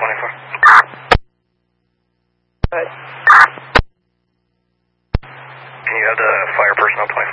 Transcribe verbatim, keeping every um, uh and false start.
twenty-four. Right. Can you have the fire personnel twenty-four?